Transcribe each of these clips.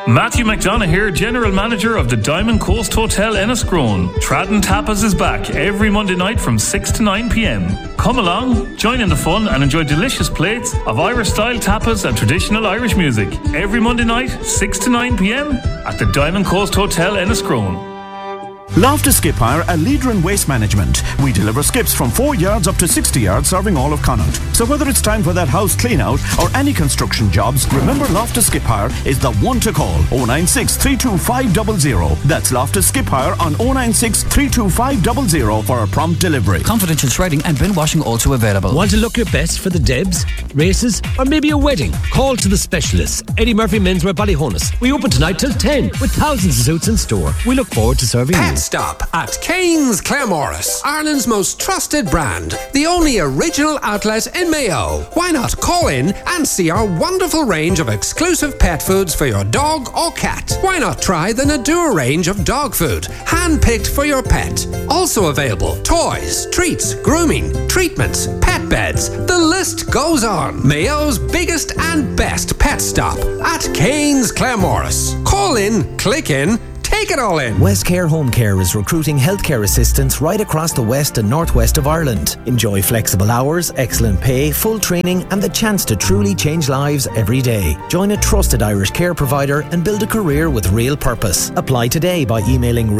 Matthew McDonough here, General Manager of the Diamond Coast Hotel Enniscrone. Tradden Tapas is back every Monday night from 6 to 9 p.m. Come along, join in the fun and enjoy delicious plates of Irish-style tapas and traditional Irish music. Every Monday night, 6 to 9 p.m. at the Diamond Coast Hotel Enniscrone. Loftus Skip Hire, a leader in waste management. We deliver skips from 4 yards up to 60 yards, serving all of Connaught. So whether it's time for that house clean out or any construction jobs, remember Loftus Skip Hire is the one to call. 096 325 00. That's Loftus Skip Hire on 096 325 00 for a prompt delivery. Confidential shredding and bin washing also available. Want to look your best for the Debs, races, or maybe a wedding? Call to the specialists. Eddie Murphy Menswear Ballyhonus. We open tonight till 10 with thousands of suits in store. We look forward to serving you. Stop at Kane's Claremorris, Ireland's most trusted brand, the only original outlet in Mayo. Why not call in and see our wonderful range of exclusive pet foods for your dog or cat? Why not try the Nadur range of dog food, hand-picked for your pet? Also available, toys, treats, grooming, treatments, pet beds. The list goes on. Mayo's biggest and best pet stop at Kane's Claremorris. Call in, click in, take it all in. Westcare Home Care is recruiting healthcare assistants right across the west and northwest of Ireland. Enjoy flexible hours, excellent pay, full training and the chance to truly change lives every day. Join a trusted Irish care provider and build a career with real purpose. Apply today by emailing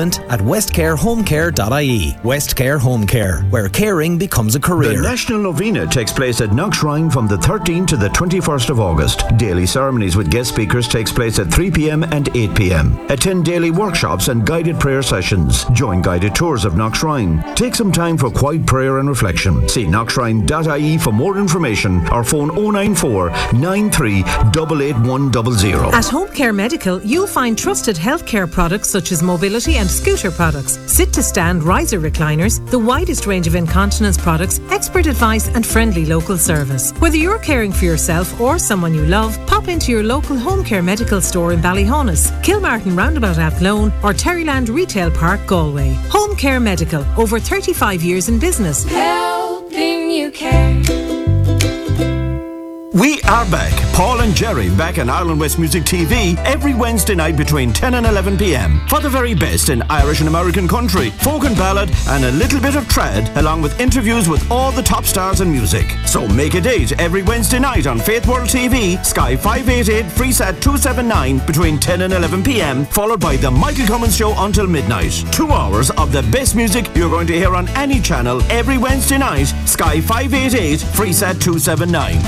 recruitment@westcarehomecare.ie. Westcare Home Care, where caring becomes a career. The National Novena takes place at Knockshrine from the 13th to the 21st of August. Daily ceremonies with guest speakers takes place at 3 p.m. and 8 p.m. Attend daily workshops and guided prayer sessions. Join guided tours of Knockshrine. Take some time for quiet prayer and reflection. See knockshrine.ie for more information or phone 094 93 88100. At Home Care Medical, you'll find trusted healthcare products such as mobility and scooter products, sit-to-stand riser recliners, the widest range of incontinence products, expert advice and friendly local service. Whether you're caring for yourself or someone you love, pop into your local Home Care Medical store in Ballyhonus, Kilmartin Roundabout Athlone or Terryland Retail Park, Galway. Home Care Medical, over 35 years in business. Helping you care. We are back. Paul and Jerry back on Ireland West Music TV every Wednesday night between 10 and 11 p.m. for the very best in Irish and American country, folk and ballad, and a little bit of trad, along with interviews with all the top stars in music. So make a date every Wednesday night on Faith World TV, Sky 588, Freesat 279 between 10 and 11 p.m, followed by The Michael Cummins Show until midnight. 2 hours of the best music you're going to hear on any channel every Wednesday night, Sky 588, Freesat 279.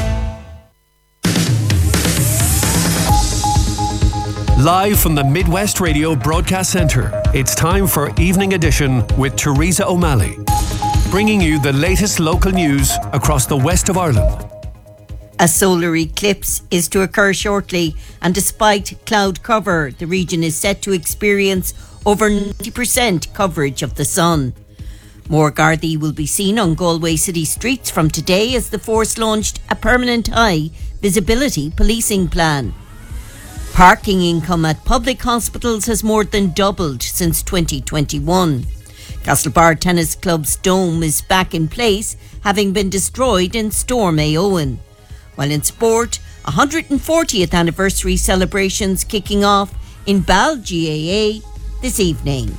Live from the Midwest Radio Broadcast Centre, it's time for Evening Edition with Teresa O'Malley, bringing you the latest local news across the west of Ireland. A solar eclipse is to occur shortly, and despite cloud cover, the region is set to experience over 90% coverage of the sun. More Gardaí will be seen on Galway city streets from today as the force launched a permanent high visibility policing plan. Parking income at public hospitals has more than doubled since 2021. Castlebar Tennis Club's dome is back in place, having been destroyed in Storm Éowyn. While in sport, 140th anniversary celebrations kicking off in Bal GAA this evening.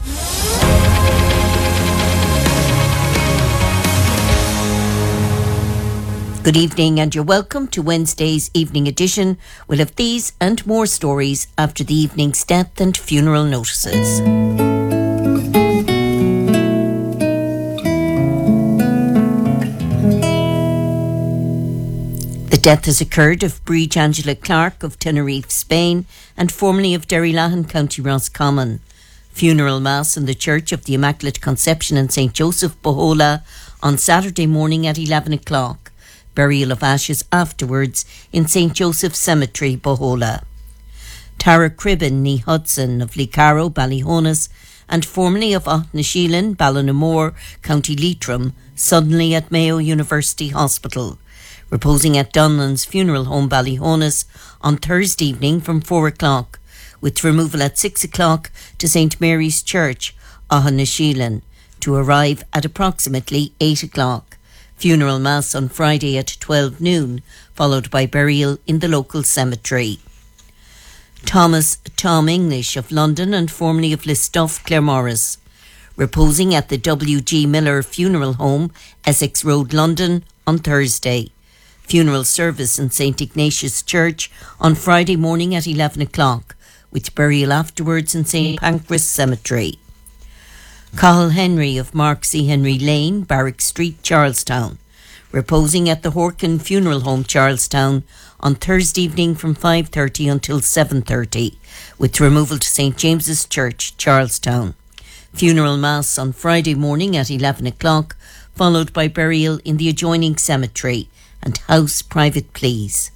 Good evening and you're welcome to Wednesday's Evening Edition. We'll have these and more stories after the evening's death and funeral notices. The death has occurred of Bríd Angela Clark of Tenerife, Spain, and formerly of Derrylahan, County Roscommon. Funeral Mass in the Church of the Immaculate Conception in St. Joseph, Bohola, on Saturday morning at 11 o'clock. Burial of ashes afterwards in St. Joseph's Cemetery, Bohola. Tara Cribben ní Hudson of Licaro, Ballyhonus, and formerly of Aughnasheelin, Ballinamore, County Leitrim, suddenly at Mayo University Hospital. Reposing at Donlan's Funeral Home, Ballyhonus, on Thursday evening from 4 o'clock, with removal at 6 o'clock to St. Mary's Church, Aughnasheelin, to arrive at approximately 8 o'clock. Funeral Mass on Friday at 12 noon, followed by burial in the local cemetery. Thomas Tom English of London and formerly of Listoff, Claremorris, reposing at the W.G. Miller Funeral Home, Essex Road, London, on Thursday. Funeral service in St. Ignatius Church on Friday morning at 11 o'clock, with burial afterwards in St. Pancras Cemetery. Cathal Henry of Mark C. Henry Lane, Barrack Street, Charlestown, reposing at the Horkin Funeral Home, Charlestown, on Thursday evening from 5:30 until 7:30, with removal to St. James's Church, Charlestown. Funeral Mass on Friday morning at 11 o'clock, followed by burial in the adjoining cemetery and house private please.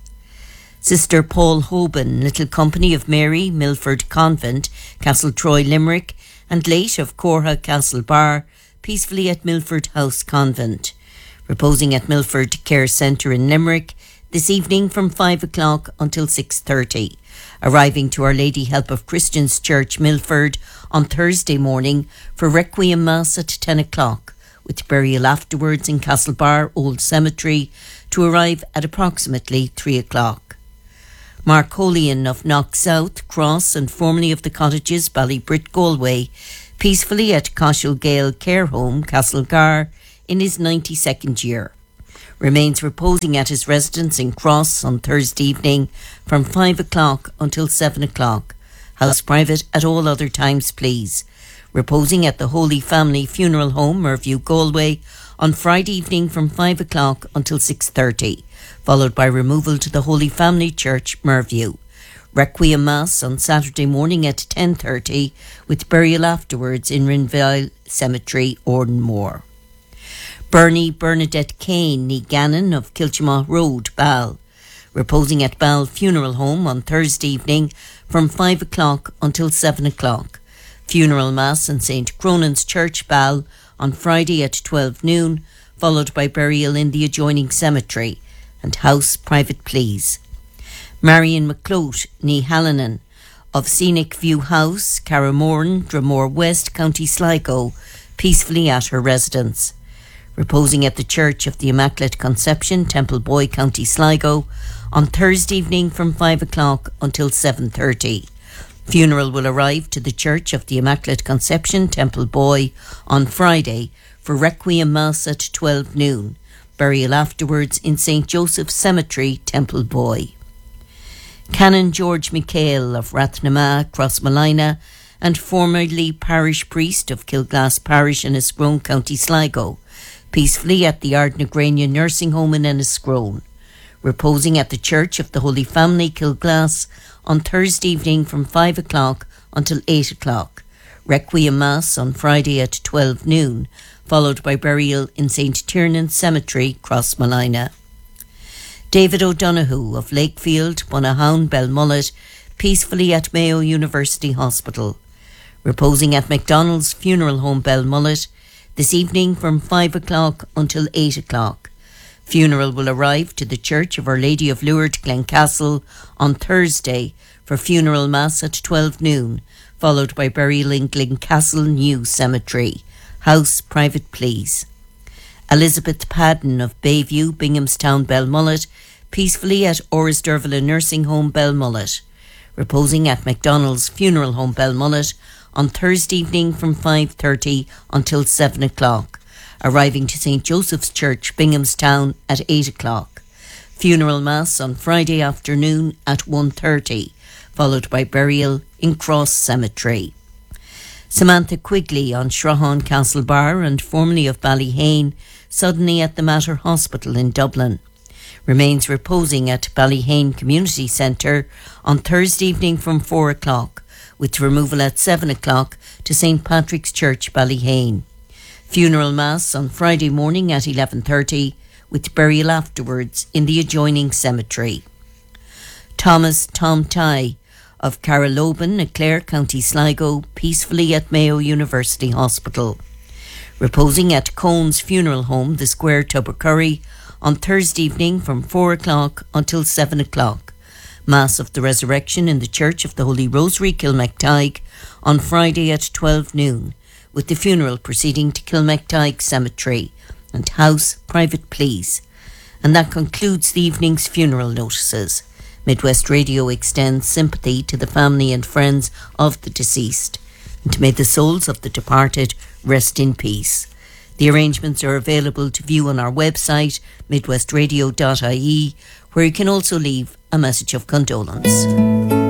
Sister Paul Hoban, Little Company of Mary, Milford Convent, Castle Troy, Limerick, and late of Corha Castle Bar, peacefully at Milford House Convent. Reposing at Milford Care Centre in Limerick this evening from 5 o'clock until 6:30. Arriving to Our Lady Help of Christians Church, Milford, on Thursday morning for Requiem Mass at 10 o'clock, with burial afterwards in Castlebar Old Cemetery, to arrive at approximately 3 o'clock. Mark Holian of Knock South, Cross, and formerly of the Cottages, Ballybrit, Galway, peacefully at Cashel Gale Care Home, Castlegar, in his 92nd year. Remains reposing at his residence in Cross on Thursday evening from 5 o'clock until 7 o'clock. House private at all other times, please. Reposing at the Holy Family Funeral Home, Merview, Galway, on Friday evening from 5 o'clock until 6:30, followed by removal to the Holy Family Church, Merview. Requiem Mass on Saturday morning at 10:30, with burial afterwards in Rinville Cemetery, Ordenmore. Bernie Bernadette Kane, ní Gannon of Kilchamaugh Road, Ball, reposing at Ball Funeral Home on Thursday evening from 5 o'clock until 7 o'clock. Funeral Mass in St. Cronan's Church, Ball, on Friday at 12 noon, followed by burial in the adjoining cemetery and house private please. Marion McClote, ní Hallinan, of Scenic View House, Carramorn, Dromore West, County Sligo, peacefully at her residence. Reposing at the Church of the Immaculate Conception, Temple Boy, County Sligo, on Thursday evening from 5 o'clock until 7:30. Funeral will arrive to the Church of the Immaculate Conception, Temple Boy, on Friday for Requiem Mass at 12 noon. Burial afterwards in St. Joseph's Cemetery, Temple Boy. Canon George McHale of Rathnama, Crossmalina, and formerly parish priest of Kilglass Parish in Enniscrone, County Sligo, peacefully at the Ardnagrania Nursing Home in Enniscrone. Reposing at the Church of the Holy Family, Kilglass, on Thursday evening from 5 o'clock until 8 o'clock. Requiem Mass on Friday at 12 noon, followed by burial in St. Tiernan Cemetery, Crossmalina. David O'Donoghue of Lakefield, Bunahown, Belmullet, peacefully at Mayo University Hospital. Reposing at McDonald's Funeral Home, Belmullet, this evening from 5 o'clock until 8 o'clock. Funeral will arrive to the Church of Our Lady of Lourdes, Glencastle, on Thursday for funeral mass at 12 noon, followed by burial in Glencastle New Cemetery. House private please. Elizabeth Padden of Bayview, Binghamstown, Belmullet, peacefully at Orisdervilla Nursing Home, Belmullet. Reposing at McDonald's Funeral Home, Belmullet, on Thursday evening from 5:30 until 7 o'clock. Arriving to St. Joseph's Church, Binghamstown, at 8 o'clock. Funeral Mass on Friday afternoon at 1:30, followed by burial in Cross Cemetery. Samantha Quigley on Shrahan Castle Bar and formerly of Ballyhane, suddenly at the Mater Hospital in Dublin. Remains reposing at Ballyhane Community Centre on Thursday evening from 4 o'clock, with removal at 7 o'clock to St. Patrick's Church, Ballyhane. Funeral Mass on Friday morning at 11:30, with burial afterwards in the adjoining cemetery. Thomas Tom Tighe of Carraloban, Clare, County Sligo, peacefully at Mayo University Hospital. Reposing at Cone's Funeral Home, the Square, Tubbercurry, on Thursday evening from 4 o'clock until 7 o'clock. Mass of the Resurrection in the Church of the Holy Rosary, Kilmactike, on Friday at 12 noon, with the funeral proceeding to Kilmactike Cemetery and house private please. And that concludes the evening's funeral notices. Midwest Radio extends sympathy to the family and friends of the deceased, and may the souls of the departed rest in peace. The arrangements are available to view on our website, midwestradio.ie, where you can also leave a message of condolence.